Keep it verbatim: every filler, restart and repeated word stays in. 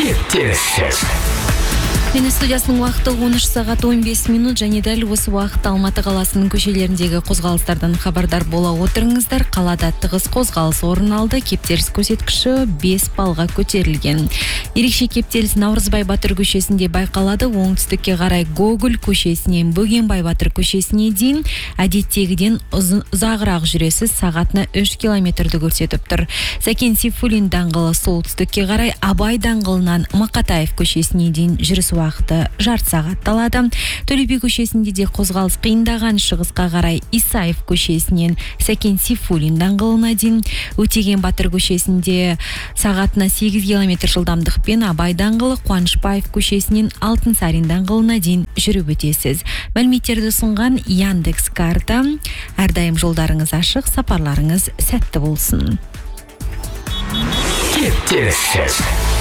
Кептеліссіз. Мені студиясының уақыты он үш сағат он бес минут және дәл осы уақытта Алматы қаласының көшелеріндегі қозғалыстардан хабардар бола отырыңыздар. Қалада тығыз қозғалыс орын алды. Кептеліс көрсеткіші бес балға көтерілген. Ерекше кептеліс Наурызбай Батыр көшесінде байқалады. Оңтүстікке қарай Гоголь көшесінен Бөгенбай Батыр көшесіне дейін әдеттегіден ұзағырақ жүресіз, сағатына үш километрді көрсетіп тұр. Сәкен Сейфуллин даңғылы солтүстікке қарай Абай даңғылынан Мақатаев көшесіне дейін жүріс уақыты жарты сағат алады. Төле би көшесінде де қозғалыс қиындаған, шығысқа қарай Исаев көшесінен Сәкен Сейфуллин даңғылына дейін, Өтеген Батыр көшесінде сағатына сегіз километр жылдамдықпен Абай даңғылы Қуанышбаев көшесінен Алтынсарин даңғылына дейін жүріп өтесіз. Мәліметтерді ұсынған Яндекс карта. Әрдайым жолдарыңыз ашық, сапарларыңыз сәтті болсын. Кептеліссіз.